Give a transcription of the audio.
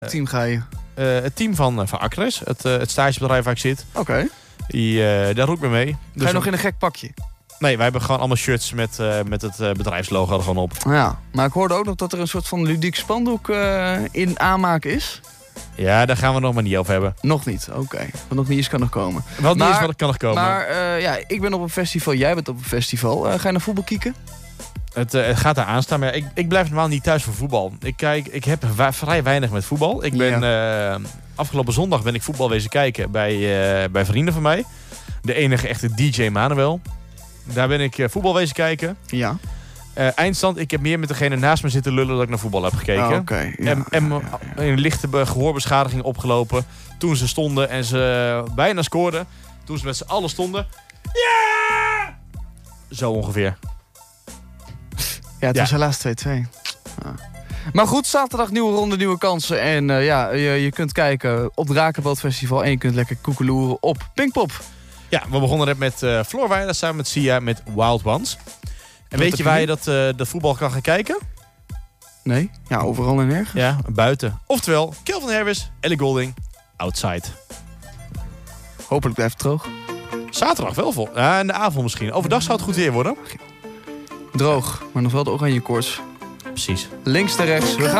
team ga je? Het team van Acres, het stagebedrijf waar ik zit. Oké. Daar roep ik me mee. Ga je nog in een gek pakje? Nee, wij hebben gewoon allemaal shirts met het bedrijfslogo er gewoon op. Ja, maar ik hoorde ook nog dat er een soort van ludiek spandoek in aanmaak is. Ja, daar gaan we nog maar niet over hebben. Nog niet, oké. Wat nog niet is, kan nog komen. Wat niet is, wat kan nog komen. Maar ik ben op een festival, jij bent op een festival. Ga je naar voetbal kieken? Het gaat daar aan staan, maar ik blijf normaal niet thuis voor voetbal. Ik heb vrij weinig met voetbal. Ik ben afgelopen zondag ben ik voetbal wezen kijken bij vrienden van mij. De enige echte DJ Manuel. Daar ben ik voetbal wezen kijken. Ja. Eindstand, ik heb meer met degene naast me zitten lullen dat ik naar voetbal heb gekeken. Oké. En een lichte gehoorbeschadiging opgelopen toen ze stonden en ze bijna scoorden. Toen ze met z'n allen stonden. Ja! Zo ongeveer. Ja, het was helaas 2-2. Ja. Maar goed, zaterdag nieuwe ronde, nieuwe kansen. En je kunt kijken op het Rakenboot Festival. En je kunt lekker koekeloeren op Pinkpop. Ja, we begonnen net met Floor Weiler samen met Sia met Wild Ones. En weet je waar je dat voetbal kan gaan kijken? Nee, ja, overal en nergens. Ja, buiten. Oftewel, Kelvin Harris, Ellie Goulding, Outside. Hopelijk blijft het droog. Zaterdag wel vol. Ja, in de avond misschien. Overdag zou het goed weer worden. Droog, maar nog wel de oranje koorts. Precies. Links naar rechts. We gaan